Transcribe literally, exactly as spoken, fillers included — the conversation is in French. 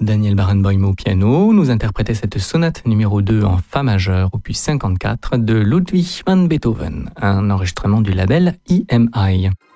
Daniel Barenboim au piano nous interprétait cette sonate numéro deux en Fa majeur, opus cinquante-quatre de Ludwig van Beethoven, un enregistrement du label E M I.